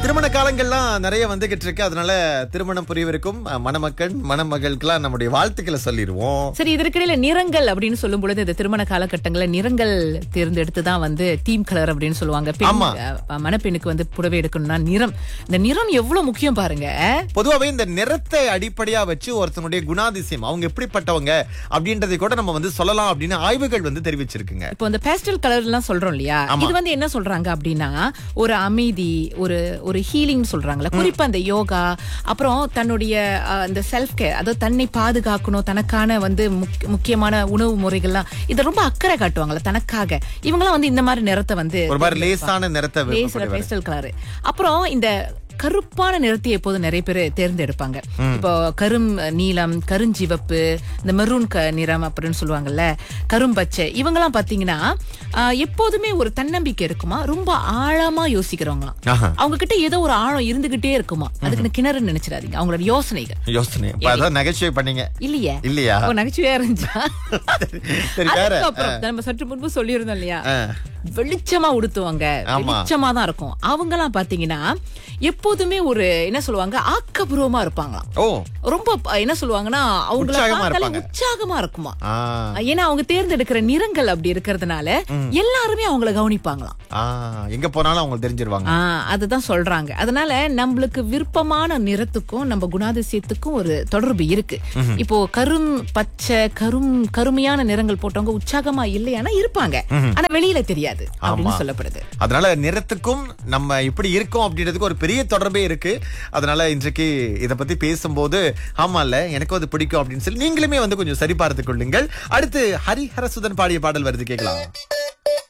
திருமண காலங்கள்லாம் நிறைய வந்துகிட்டு இருக்கு. அதனால திருமணம் புரியவிருக்கும் மணமக்கள் மணமகளுக்கெல்லாம் நம்முடைய வாழ்த்துக்களை சொல்லிடுவோம். சரி, இதற்கிடையில நிறங்கள் அப்படின்னு சொல்லும் பொழுது இந்த திருமண காலகட்டங்களில் நிறங்கள் தேர்ந்தெடுத்து தான் வந்து தீம் கலர் அப்படின்னு சொல்லுவாங்க. ஆமா. மணப்பெண்ணுக்கு வந்து புடவை எடுக்கணும்னா நிறம், இந்த நிறம் எவ்வளவு முக்கியம் பாருங்க. பொதுவாவே இந்த நிறத்தை அடிப்படையா வச்சு ஒருத்தனுடைய குணாதிசயம், அவங்க எப்படிப்பட்டவங்க அப்படின்றதை கூட நம்ம வந்து சொல்லலாம் அப்படின்னு ஆய்வுகள் வந்து தெரிவிச்சிருக்குங்க. இப்போ இந்த பேஸ்டல் கலர் எல்லாம் சொல்றோம் இல்லையா, இது வந்து என்ன சொல்றாங்க அப்படின்னா ஒரு அமைதி, ஒரு ஹீலிங் சொல்றாங்கல்ல. குறிப்பா அந்த யோகா, அப்புறம் தன்னுடைய அந்த செல்ஃப் கேர், அதாவது தன்னை பாதுகாக்கணும், தனக்கான வந்து முக்கியமான உணவு முறைகள்லாம் இத ரொம்ப அக்கறை காட்டுவாங்கல்ல தனக்காக. இவங்கெல்லாம் வந்து இந்த மாதிரி நிறத்தை வந்து ஒரு மாதிரி லேசான நிறத்தை பேஸ்டல் கலர். அப்புறம் இந்த கருப்பான நிறத்தை எப்போது நிறைய பேர் தேர்ந்தெடுப்பாங்க. இப்போ கரும் நீலம், கருஞ்சிவப்பு, இந்த மெரூன் நிறம் அப்படின்னு சொல்லுவாங்கல்ல, கரும்பச்சை, இவங்கெல்லாம் பாத்தீங்கன்னா எப்போதுமே ஒரு தன்னம்பிக்கை இருக்குமா, ரொம்ப ஆழமா யோசிக்கிறவங்களாம். அவங்க கிட்ட ஏதோ ஒரு ஆழம் இருந்துகிட்டே இருக்குமா, அதுக்கு கிணறு நினைச்சிடாதீங்க. அவங்களோட யோசனை நகைச்சுவை பண்ணீங்க இல்லையா நகைச்சுவையா இருந்துச்சா? நம்ம சற்று முன்பு சொல்லியிருந்தோம் இல்லையா, வெளிச்சமா உடுத்துவாங்க, வெளிச்சமா தான் இருக்கும். அவங்க எல்லாம் பாத்தீங்கன்னா எப்போதுமே ஒரு என்ன சொல்லுவாங்க, ஆக்கப்பூர்வமா இருப்பாங்களாம். ரொம்ப என்ன சொல்லுவாங்கன்னா அவங்கள உற்சாகமா இருக்குமா. ஏன்னா அவங்க தேர்ந்தெடுக்கிற நிறங்கள் அப்படி இருக்கிறதுனால எல்லாருமே அவங்கள கவனிப்பாங்களாம். எங்க போனாலும் அவங்க தெரிஞ்சிருவாங்க. அதுதான் சொல்றாங்க. அதனால நம்மளுக்கு விருப்பமான நிறத்துக்கும் நம்ம குணாதிசயத்துக்கும் ஒரு தொடர்பு இருக்கு. இப்போ கரும் பச்சை, கருமையான நிறங்கள் போட்டவங்க உற்சாகமா இல்லையானா இருப்பாங்க, ஆனா வெளியில தெரியாது அப்படின்னு சொல்லப்படுது. அதனால நிறத்துக்கும் நம்ம இப்படி இருக்கோம் அப்படின்றதுக்கு ஒரு பெரிய தொடர்பே இருக்கு. அதனால இன்றைக்கு இத பத்தி பேசும்போது ஆமால எனக்கும் அது பிடிக்கும் அப்படின்னு சொல்லி நீங்களுமே வந்து கொஞ்சம் சரி பார்த்துக் கொள்ளுங்கள். அடுத்து ஹரிஹரசுதன் பாடிய பாடல் வருது, கேட்கலாம்.